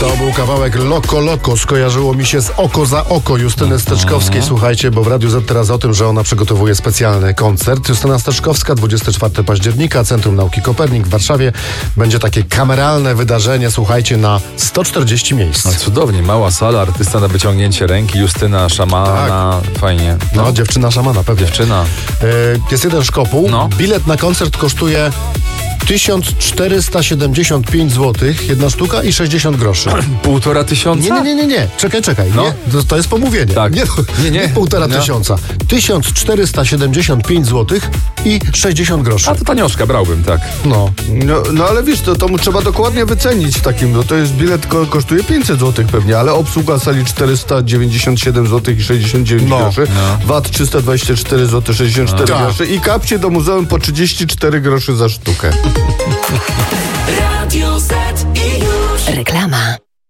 To był kawałek Loko Loko, skojarzyło mi się z Oko za oko Justyny Steczkowskiej. Słuchajcie, bo w Radiu Z teraz o tym, że ona przygotowuje specjalny koncert. Justyna Steczkowska, 24 października, Centrum Nauki Kopernik w Warszawie. Będzie takie kameralne wydarzenie, słuchajcie, na 140 miejsc. No, cudownie, mała sala, artysta na wyciągnięcie ręki, Justyna szamana, fajnie. No, dziewczyna szamana, pewnie. Dziewczyna. Jest jeden szkopuł. No. Bilet na koncert kosztuje 1475 zł, jedna sztuka i 60 groszy. 1500? Nie. Czekaj. No. Nie, to jest pomówienie. Tak. Nie 1500. 1475 zł i 60 groszy. A to tanioszka, brałbym, tak. No. No ale wiesz, to mu trzeba dokładnie wycenić takim, no to jest bilet kosztuje 500 zł pewnie, ale obsługa sali 497 zł i 69 groszy, VAT 324 zł 64 groszy i kapcie do muzeum po 34 groszy za sztukę. Radio Z i już. Reklama.